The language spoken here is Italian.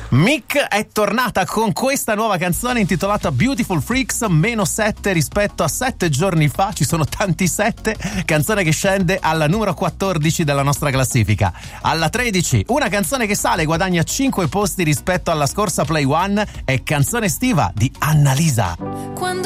Mick è tornata con questa nuova canzone intitolata Beautiful Freaks, -7 rispetto a 7 giorni fa. Ci sono tanti 7. Canzone che scende alla numero 14 della nostra classifica. Alla 13 una canzone che sale, guadagna 5 posti rispetto alla scorsa Play One, è Canzone estiva di Annalisa. Quando